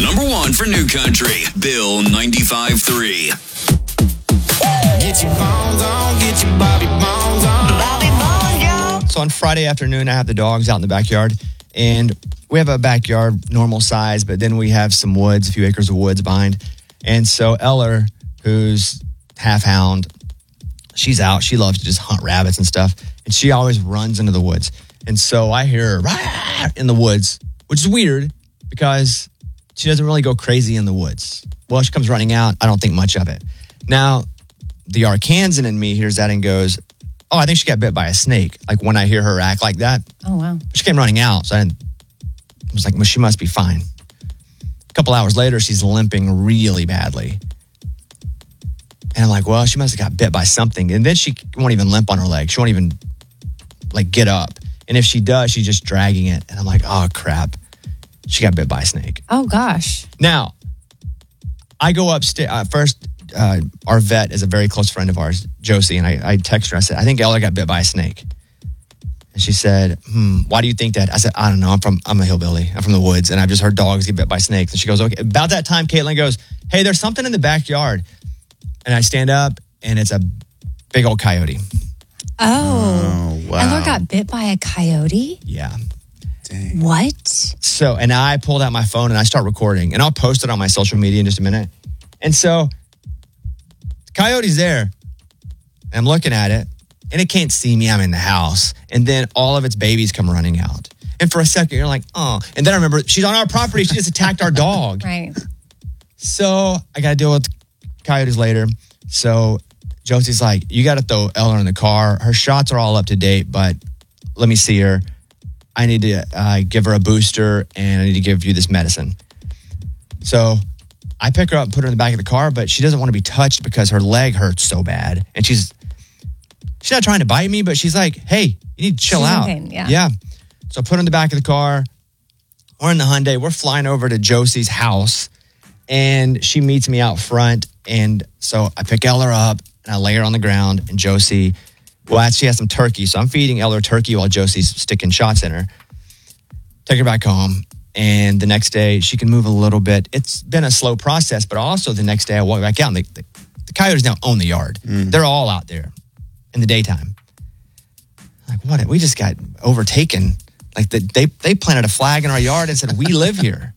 Number one for New Country, Bill 95.3. Get your bones on, get your Bobby bones on. Bobby bones, yo. So on Friday afternoon, I have the dogs out in the backyard, and we have a backyard normal size, but then we have some woods, a few acres of woods behind. And so Eller, who's half hound, she's out. She loves to just hunt rabbits and stuff, and she always runs into the woods. And so I hear her "Rah!" in the woods, which is weird because she doesn't really go crazy in the woods. Well, she comes running out. I don't think much of it. Now, the Arkansan in me hears that and goes, oh, I think she got bit by a snake. Like when I hear her act like that. Oh, wow. She came running out. So I was like, well, she must be fine. A couple hours later, she's limping really badly. And I'm like, well, she must have got bit by something. And then she won't even limp on her leg. She won't even like get up. And if she does, she's just dragging it. And I'm like, oh, crap. She got bit by a snake. Oh, gosh. Now, I go upstairs. First, our vet is a very close friend of ours, Josie. And I text her. I said, I think Ella got bit by a snake. And she said, why do you think that? I said, I don't know. I'm a hillbilly. I'm from the woods. And I've just heard dogs get bit by snakes. And she goes, okay. About that time, Caitlin goes, hey, there's something in the backyard. And I stand up, and it's a big old coyote. Oh, wow. Eller got bit by a coyote? Yeah. Dang. What? So, and I pulled out my phone, and I start recording. And I'll post it on my social media in just a minute. And so, the coyote's there. And I'm looking at it, and it can't see me. I'm in the house. And then all of its babies come running out. And for a second, you're like, oh. And then I remember, she's on our property. She just attacked our dog. Right. So, I got to deal with coyotes later. So Josie's like, you got to throw Eller in the car. Her shots are all up to date, but let me see her. I need to give her a booster, and I need to give you this medicine. So I pick her up and put her in the back of the car, but she doesn't want to be touched because her leg hurts so bad. And she's not trying to bite me, but she's like, hey, you need to chill She's in out. pain, yeah. Yeah. So I put her in the back of the car. We're in the Hyundai. We're flying over to Josie's house, and she meets me out front. And so I pick Eller up, and I lay her on the ground, and Josie, well, she has some turkey. So I'm feeding Eller turkey while Josie's sticking shots in her. Take her back home. And the next day, she can move a little bit. It's been a slow process, but also the next day I walk back out, and the coyotes now own the yard. They're all out there in the daytime. Like, what? We just got overtaken. Like, they planted a flag in our yard and said, we live here.